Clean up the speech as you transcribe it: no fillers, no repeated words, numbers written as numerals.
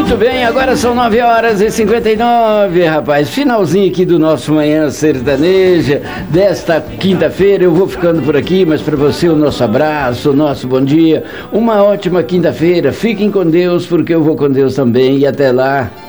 Muito bem, agora são 9h59, rapaz. Finalzinho aqui do nosso Manhã Sertaneja desta quinta-feira. Eu vou ficando por aqui, mas para você o nosso abraço, o nosso bom dia. Uma ótima quinta-feira. Fiquem com Deus, porque eu vou com Deus também. E até lá.